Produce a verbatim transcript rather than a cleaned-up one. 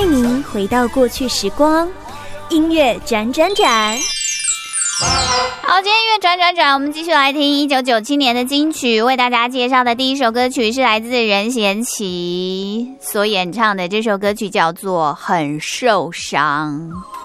带您回到过去时光，音乐转转转。 好，今天音乐转转转，我们继续来听一九九七年的金曲。为大家介绍的第一首歌曲是来自任贤齐所演唱的，这首歌曲叫做《很受伤》。